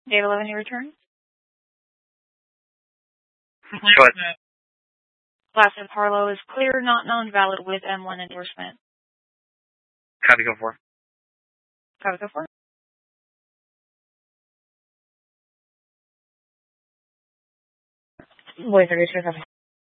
Date 11, your return. Go ahead. Class of Harlow is clear, not known, valid with M1 endorsement. Copy, go for. Copy, go for. Voice 32, copy.